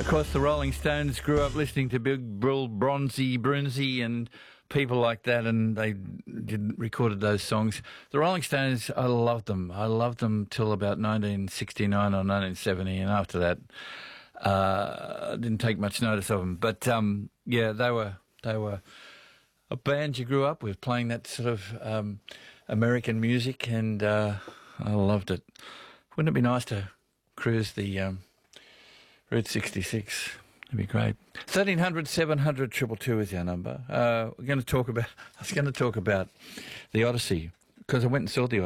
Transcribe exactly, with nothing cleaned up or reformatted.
course, the Rolling Stones grew up listening to Big Bill Bronzy, Brunsey and people like that, and they did recorded those songs. The Rolling Stones, I loved them. I loved them till about nineteen sixty-nine or nineteen seventy, and after that, uh, I didn't take much notice of them. But um, yeah, they were they were a band you grew up with, playing that sort of um, American music, and uh, I loved it. Wouldn't it be nice to cruise the um, Route sixty-six? It'd be great. thirteen hundred, seven hundred, two two two is our number. Uh, we're going to talk about. I was going to talk about the Odyssey, because I went and saw the